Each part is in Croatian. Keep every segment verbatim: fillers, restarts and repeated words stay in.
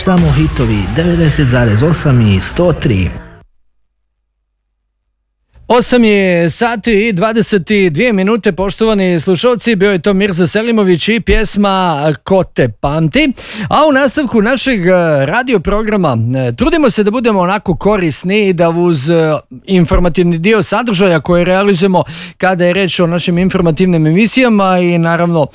Samo hitovi devedeset zarez osam i sto tri. osam je sati i dvadeset dvije minute, poštovani slušalci, bio je to Mirza Selimović i pjesma Ko te pamti. A u nastavku našeg radio programa trudimo se da budemo onako korisni i da uz informativni dio sadržaja koje realizujemo kada je reč o našim informativnim emisijama i naravno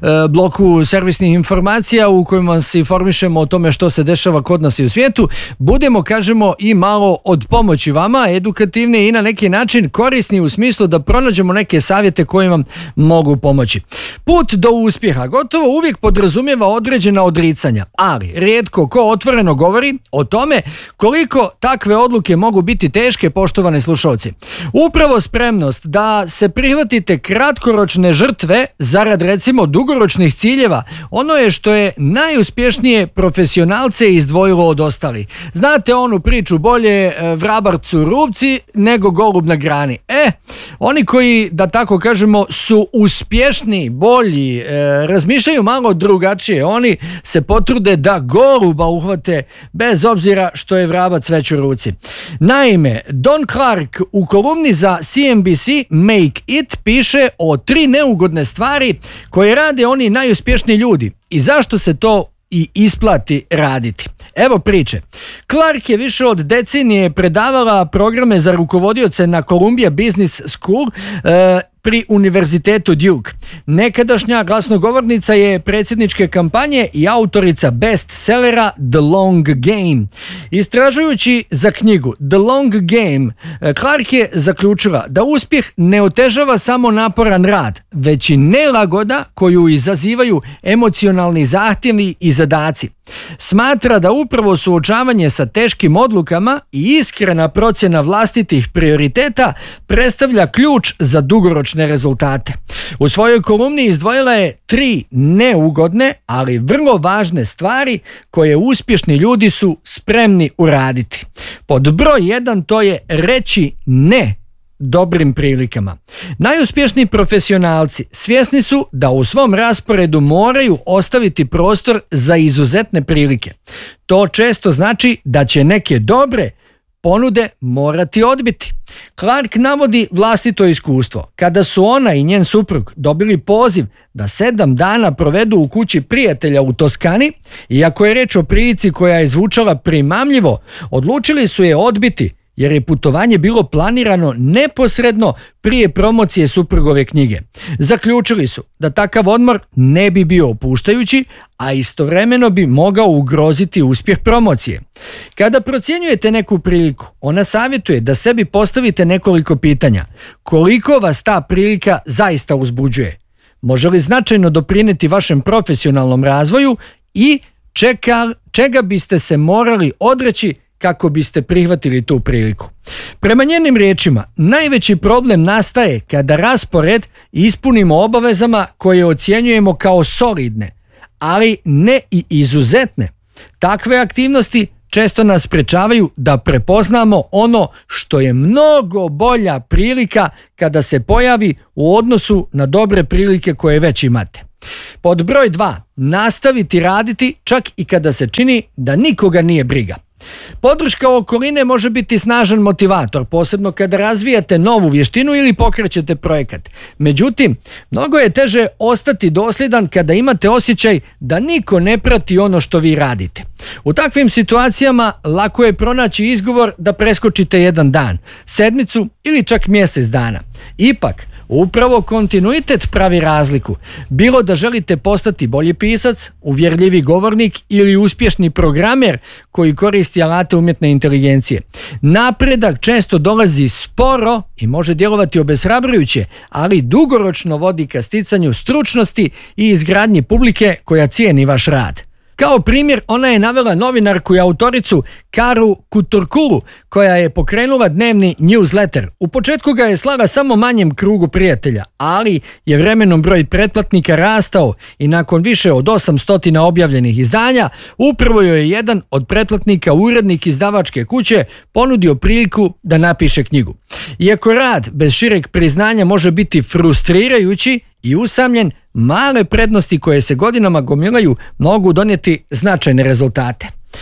bloku servisnih informacija u kojima se informišemo o tome što se dešava kod nas i u svijetu, budemo, kažemo, i malo od pomoći vama, edukativni i na neki način korisni u smislu da pronađemo neke savjete koji vam mogu pomoći. Put do uspjeha gotovo uvijek podrazumijeva određena odricanja, ali rijetko ko otvoreno govori o tome koliko takve odluke mogu biti teške, poštovani slušalci. Upravo spremnost da se prihvatite kratkoročne žrtve zarad recimo dugoročnih ciljeva, ono je što je najuspješnije profesionalce izdvojilo od ostalih. Znate onu priču, bolje vrabarcu rupci nego golub na grani. E, oni koji, da tako kažemo, su uspješni, bolji, e, razmišljaju malo drugačije. Oni se potrude da goluba uhvate bez obzira što je vrabac već u ruci. Naime, Don Clark u kolumni za C N B C Make It piše o tri neugodne stvari koje rade oni najuspješniji ljudi i zašto se to i isplati raditi. Evo priče. Clark je više od decenije predavala programe za rukovodioce na Columbia Business School e, pri univerzitetu Duke. Nekadašnja glasnogovornica je predsjedničke kampanje i autorica bestsellera The Long Game. Istražujući za knjigu The Long Game, Clark je zaključila da uspjeh ne otežava samo naporan rad, već i nelagoda koju izazivaju emocionalni zahtjevi i zadaci. Smatra da upravo suočavanje sa teškim odlukama i iskrena procjena vlastitih prioriteta predstavlja ključ za dugoročne rezultate. U svojoj kolumni izdvojila je tri neugodne, ali vrlo važne stvari koje uspješni ljudi su spremni uraditi. Pod broj jedan to je reći ne dobrim prilikama. Najuspješniji profesionalci svjesni su da u svom rasporedu moraju ostaviti prostor za izuzetne prilike. To često znači da će neke dobre ponude morati odbiti. Clark navodi vlastito iskustvo. Kada su ona i njen suprug dobili poziv da sedam dana provedu u kući prijatelja u Toskani, iako je reč o prilici koja je zvučala primamljivo, odlučili su je odbiti jer je putovanje bilo planirano neposredno prije promocije suprugove knjige. Zaključili su da takav odmor ne bi bio opuštajući, a istovremeno bi mogao ugroziti uspjeh promocije. Kada procjenjujete neku priliku, ona savjetuje da sebi postavite nekoliko pitanja. Koliko vas ta prilika zaista uzbuđuje? Može li značajno doprinijeti vašem profesionalnom razvoju i čeka, čega biste se morali odreći kako biste prihvatili tu priliku? Prema njenim riječima, najveći problem nastaje kada raspored ispunimo obavezama koje ocjenjujemo kao solidne, ali ne i izuzetne. Takve aktivnosti često nas sprečavaju da prepoznamo ono što je mnogo bolja prilika kada se pojavi u odnosu na dobre prilike koje već imate. Pod broj dva, nastaviti raditi čak i kada se čini da nikoga nije briga. Podrška okoline može biti snažan motivator, posebno kada razvijate novu vještinu ili pokrećete projekat. Međutim, mnogo je teže ostati dosljedan kada imate osjećaj da niko ne prati ono što vi radite. U takvim situacijama lako je pronaći izgovor da preskočite jedan dan, sedmicu ili čak mjesec dana. Ipak, upravo kontinuitet pravi razliku. Bilo da želite postati bolji pisac, uvjerljivi govornik ili uspješni programer koji koristi alate umjetne inteligencije. Napredak često dolazi sporo i može djelovati obeshrabrujuće, ali dugoročno vodi ka sticanju stručnosti i izgradnji publike koja cijeni vaš rad. Kao primjer, ona je navela novinarku i autoricu Karu Kuturkulu, koja je pokrenula dnevni newsletter. U početku ga je slala samo manjem krugu prijatelja, ali je vremenom broj pretplatnika rastao i nakon više od osamsto objavljenih izdanja, upravo joj je jedan od pretplatnika, urednik izdavačke kuće, ponudio priliku da napiše knjigu. Iako rad bez šireg priznanja može biti frustrirajući i usamljen, male prednosti koje se godinama gomilaju mogu donijeti značajne rezultate.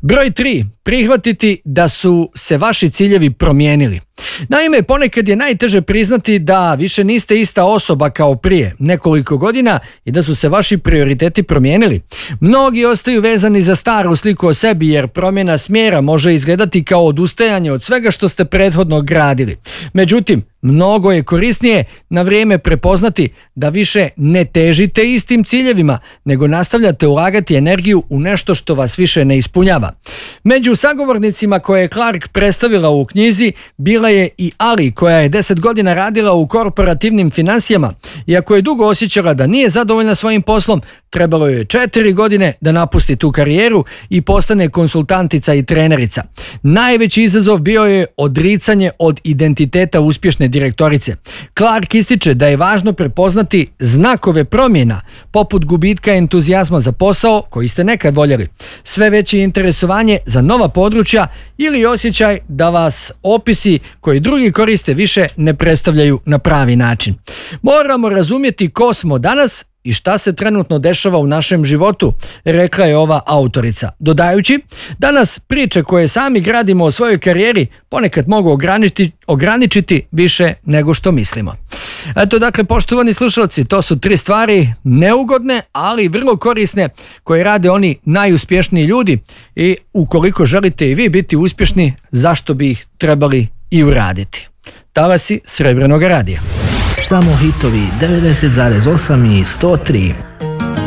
Broj tri. Prihvatiti da su se vaši ciljevi promijenili. Naime, ponekad je najteže priznati da više niste ista osoba kao prije nekoliko godina i da su se vaši prioriteti promijenili. Mnogi ostaju vezani za staru sliku o sebi jer promjena smjera može izgledati kao odustajanje od svega što ste prethodno gradili. Međutim, mnogo je korisnije na vrijeme prepoznati da više ne težite istim ciljevima, nego nastavljate ulagati energiju u nešto što vas više ne ispunjava. Među sagovornicima koje je Clark predstavila u knjizi bila je i Ali, koja je deset godina radila u korporativnim financijama. Iako je dugo osjećala da nije zadovoljna svojim poslom, trebalo je četiri godine da napusti tu karijeru i postane konsultantica i trenerica. Najveći izazov bio je odricanje od identiteta uspješne direktorice. Clark ističe da je važno prepoznati znakove promjena, poput gubitka entuzijazma za posao koji ste nekad voljeli, sve veće interesovanje za nova područja ili osjećaj da vas opisi koji drugi koriste više ne predstavljaju na pravi način. Moramo razumjeti ko smo danas i šta se trenutno dešava u našem životu, rekla je ova autorica, dodajući: danas priče koje sami gradimo o svojoj karijeri ponekad mogu ograničiti, ograničiti više nego što mislimo. Eto, dakle, poštovani slušalci, to su tri stvari neugodne, ali vrlo korisne, koje rade oni najuspješniji ljudi i ukoliko želite i vi biti uspješni, zašto bi ih trebali i uraditi. Talasi Srebrenog radija. Samo hitovi devedeset zarez osam i sto tri.